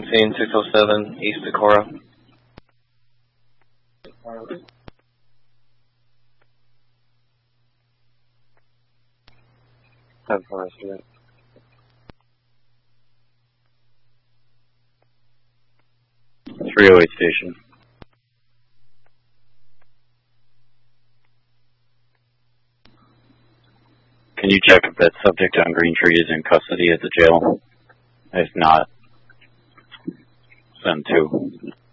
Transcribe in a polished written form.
scene 607, East Decorah. Have fun, student. 308 station. Can you check if that subject on Green Tree is in custody at the jail? If not, send 2.